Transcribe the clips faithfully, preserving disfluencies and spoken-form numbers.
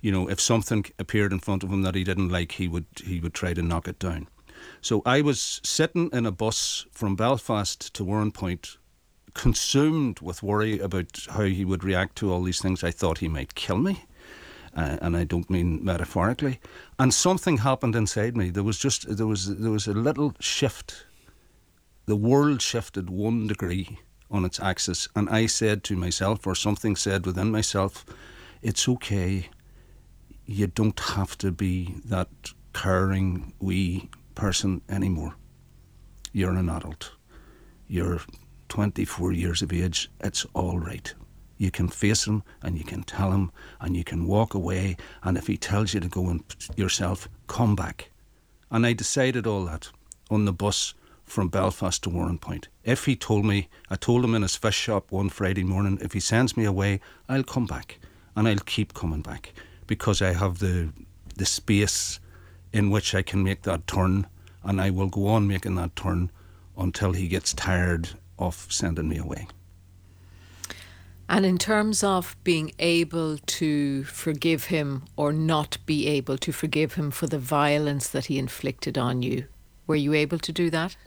You know, if something appeared in front of him that he didn't like, he would he would try to knock it down. So I was sitting in a bus from Belfast to Warrenpoint, consumed with worry about how he would react to all these things. I thought he might kill me, uh, and I don't mean metaphorically. And something happened inside me. There was just there was there was a little shift. The world shifted one degree on its axis, and I said to myself, or something said within myself, "It's okay. You don't have to be that caring wee person anymore. You're an adult. You're twenty-four years of age. It's all right. You can face him and you can tell him and you can walk away, and if he tells you to go and yourself, come back." And I decided all that on the bus from Belfast to Warrenpoint. If he told me, I told him in his fish shop one Friday morning, if he sends me away, I'll come back, and I'll keep coming back, because I have the the space in which I can make that turn, and I will go on making that turn until he gets tired of sending me away. And in terms of being able to forgive him or not be able to forgive him for the violence that he inflicted on you, were you able to do that?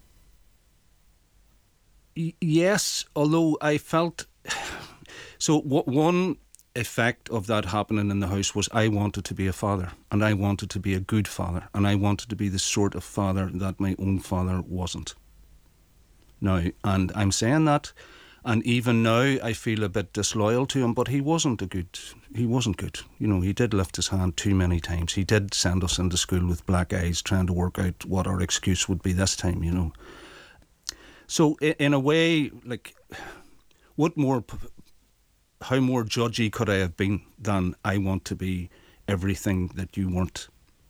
Y- yes, although I felt... So what one effect of that happening in the house was I wanted to be a father, and I wanted to be a good father, and I wanted to be the sort of father that my own father wasn't. Now, and I'm saying that, and even now I feel a bit disloyal to him, but he wasn't a good, he wasn't good. You know, he did lift his hand too many times. He did send us into school with black eyes, trying to work out what our excuse would be this time, you know. So in a way, like, what more... how more judgy could I have been than I want to be everything that you weren't,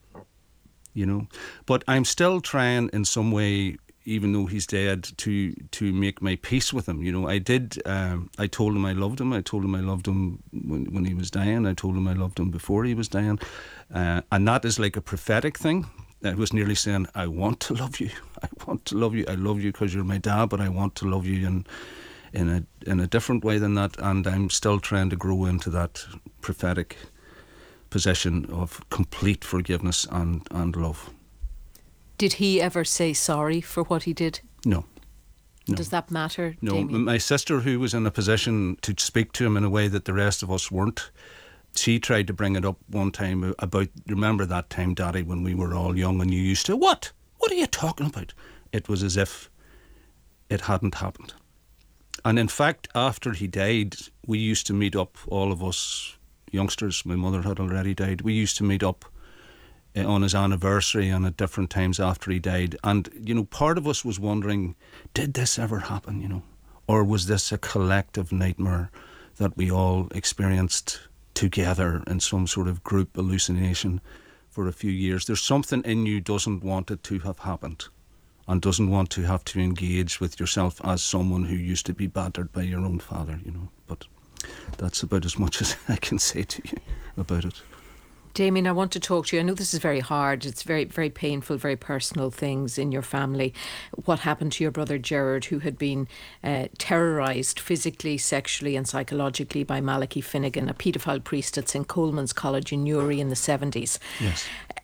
you know? But I'm still trying in some way, even though he's dead, to to make my peace with him. You know, I did, um, I told him I loved him. I told him I loved him when, when he was dying. I told him I loved him before he was dying. Uh, and that is like a prophetic thing. I was nearly saying, I want to love you. I want to love you. I love you because you're my dad, but I want to love you and in a in a different way than that, and I'm still trying to grow into that prophetic position of complete forgiveness and, and love. Did he ever say sorry for what he did? No. no. Does that matter, No. Damien? My sister, who was in a position to speak to him in a way that the rest of us weren't, she tried to bring it up one time about, remember that time, Daddy, when we were all young and you used to, what? What are you talking about? It was as if it hadn't happened. And in fact, after he died, we used to meet up, all of us youngsters. My mother had already died. We used to meet up uh, on his anniversary and at different times after he died. And, you know, part of us was wondering, did this ever happen, you know? Or was this a collective nightmare that we all experienced together in some sort of group hallucination for a few years? There's something in you doesn't want it to have happened, and doesn't want to have to engage with yourself as someone who used to be battered by your own father, you know. But that's about as much as I can say to you about it. Damien, I want to talk to you. I know this is very hard. It's very, very painful, very personal things in your family. What happened to your brother Gerard, who had been uh, terrorised physically, sexually and psychologically by Malachi Finnegan, a paedophile priest at Saint Coleman's College in Newry in the seventies. Yes.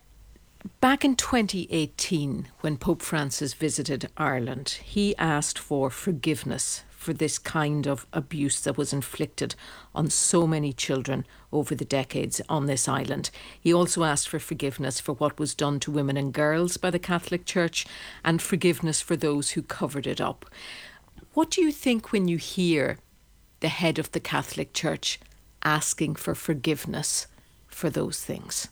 Back in twenty eighteen, when Pope Francis visited Ireland, he asked for forgiveness for this kind of abuse that was inflicted on so many children over the decades on this island. He also asked for forgiveness for what was done to women and girls by the Catholic Church, and forgiveness for those who covered it up. What do you think when you hear the head of the Catholic Church asking for forgiveness for those things?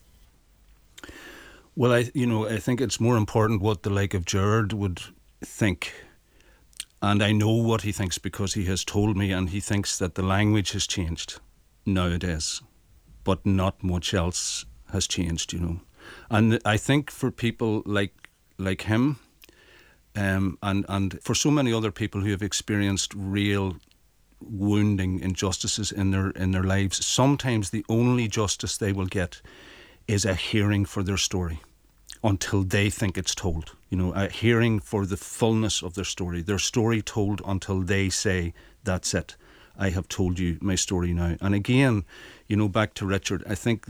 Well, I, you know, I think it's more important what the like of Gerard would think. And I know what he thinks because he has told me, and he thinks that the language has changed nowadays, but not much else has changed, you know. And I think for people like like him, um, and, and for so many other people who have experienced real wounding injustices in their in their lives, sometimes the only justice they will get is a hearing for their story until they think it's told. You know, a hearing for the fullness of their story, their story told until they say, that's it, I have told you my story now. And again, you know, back to Richard, I think